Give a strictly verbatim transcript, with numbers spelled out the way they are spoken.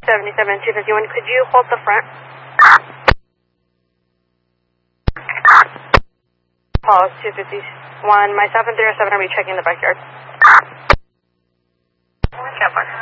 seventy-seven two fifty-one, could you hold the front? Pause two fifty-one, myself and three oh seven are be checking the backyard. That one.